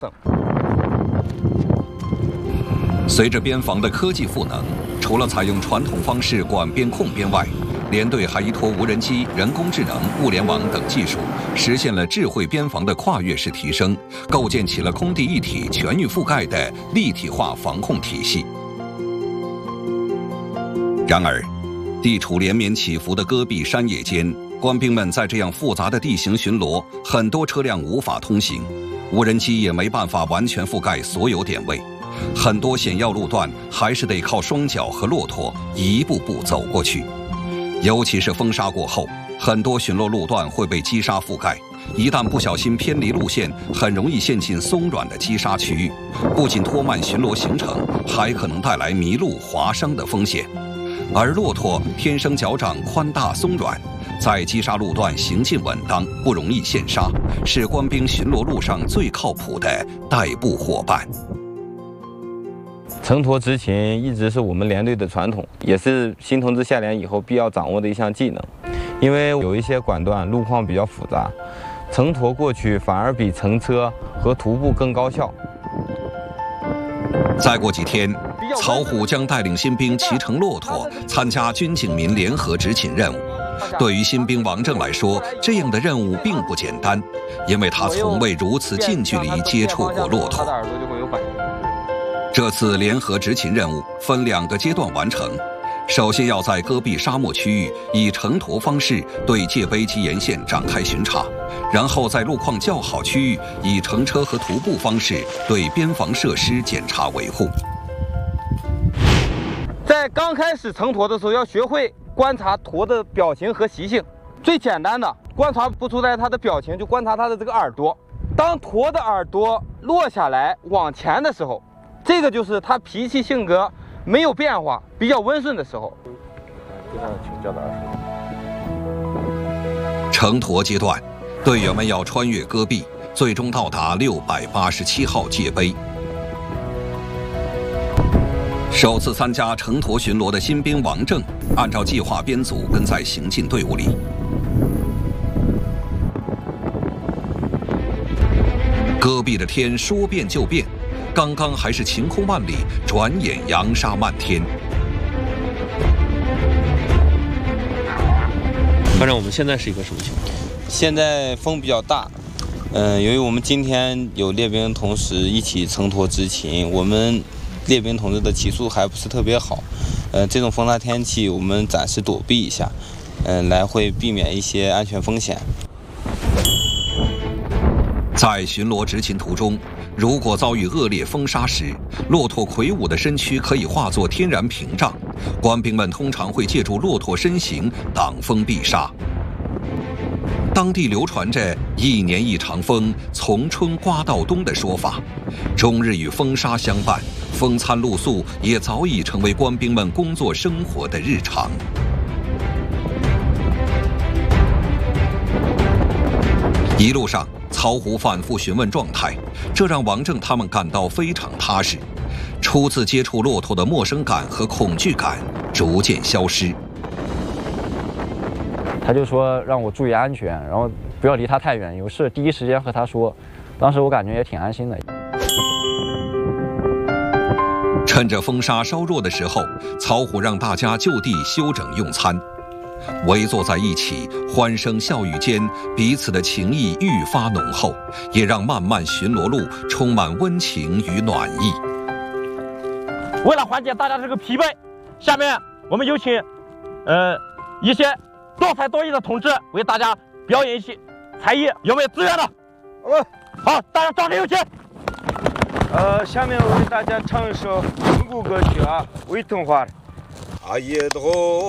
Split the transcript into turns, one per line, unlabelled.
随着边防的科技赋能，除了采用传统方式管边控边外，连队还依托无人机、人工智能、物联网等技术，实现了智慧边防的跨越式提升，构建起了空地一体、全域覆盖的立体化防控体系。然而，地处连绵起伏的戈壁山野间，官兵们在这样复杂的地形巡逻，很多车辆无法通行，无人机也没办法完全覆盖所有点位，很多险要路段还是得靠双脚和骆驼一步步走过去。尤其是风沙过后，很多巡逻路段会被积沙覆盖，一旦不小心偏离路线，很容易陷进松软的积沙区域，不仅拖慢巡逻行程，还可能带来迷路、划伤的风险。而骆驼天生脚掌宽大松软，在积沙路段行进稳当，不容易陷沙，是官兵巡逻路上最靠谱的代步伙伴。
承驼执勤一直是我们连队的传统，也是新同志下连以后必要掌握的一项技能。因为有一些管段路况比较复杂，乘驼过去反而比乘车和徒步更高效。
再过几天，曹虎将带领新兵骑乘骆驼参加军警民联合执勤任务。对于新兵王正来说，这样的任务并不简单，因为他从未如此近距离接触过骆驼。这次联合执勤任务分2个阶段完成，首先要在戈壁沙漠区域以乘驼方式对界碑及沿线展开巡查，然后在路况较好区域以乘车和徒步方式对边防设施检查维护。
在刚开始乘驼的时候，要学会观察驼的表情和习性。最简单的观察不出来它的表情，就观察它的这个耳朵。当驼的耳朵落下来往前的时候，这个就是它脾气性格没有变化、比较温顺的时候。
乘驼阶段，队员们要穿越戈壁，最终到达687号界碑。首次参加乘驼巡逻的新兵王正，按照计划编组跟在行进队伍里。戈壁的天说变就变，刚刚还是晴空万里，转眼扬沙漫天。
班长，我们现在是一个什么情况？
现在风比较大，由于我们今天有列兵同时一起乘驼执勤，我们列兵同志的骑速还不是特别好，这种风大天气我们暂时躲避一下，来会避免一些安全风险。
在巡逻执勤途中，如果遭遇恶劣风沙时，骆驼魁梧的身躯可以化作天然屏障，官兵们通常会借助骆驼身形挡风避沙。当地流传着1年一场风，从春刮到冬的说法，终日与风沙相伴，风餐露宿也早已成为官兵们工作生活的日常。一路上，曹虎反复询问状态，这让王正他们感到非常踏实。初次接触骆驼的陌生感和恐惧感逐渐消失。
他就说让我注意安全，然后不要离他太远，有事第一时间和他说。当时我感觉也挺安心的。
趁着风沙稍弱的时候，曹虎让大家就地休整用餐。围坐在一起，欢声笑语间，彼此的情谊愈发浓厚，也让漫漫巡逻路充满温情与暖意。
为了缓解大家这个疲惫，下面我们有请一些多才多艺的同志为大家表演一些才艺，有没有自愿的？好，大家掌声有请。
下面我为大家唱一首蒙古歌曲啊，维通话。阿耶多。